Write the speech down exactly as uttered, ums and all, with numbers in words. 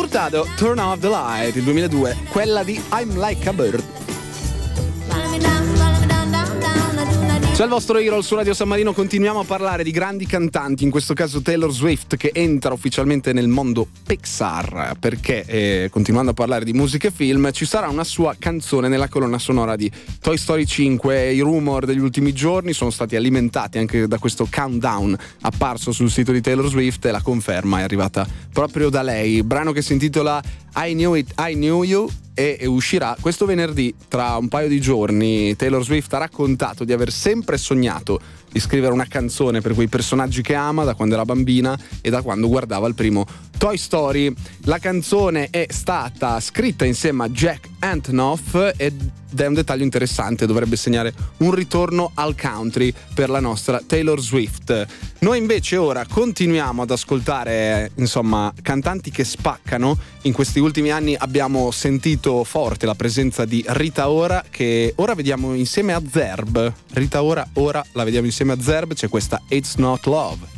ascoltato Turn Off the Light, il duemiladue, quella di I'm Like a Bird. C'è il vostro Hero su Radio San Marino, continuiamo a parlare di grandi cantanti, in questo caso Taylor Swift, che entra ufficialmente nel mondo Pixar, perché eh, continuando a parlare di musica e film, ci sarà una sua canzone nella colonna sonora di Toy Story cinque. I rumor degli ultimi giorni sono stati alimentati anche da questo countdown apparso sul sito di Taylor Swift e la conferma è arrivata proprio da lei. Brano che si intitola I Knew It, I Knew You e uscirà questo venerdì. Tra un paio di giorni Taylor Swift ha raccontato di aver sempre sognato di scrivere una canzone per quei personaggi che ama da quando era bambina e da quando guardava il primo Toy Story. La canzone è stata scritta insieme a Jack Antonoff ed è un dettaglio interessante, dovrebbe segnare un ritorno al country per la nostra Taylor Swift. Noi invece ora continuiamo ad ascoltare, insomma, cantanti che spaccano. In questi ultimi anni abbiamo sentito forte la presenza di Rita Ora, che ora vediamo insieme a Zerb. Rita Ora ora la vediamo insieme a Zerb, c'è questa It's Not Love.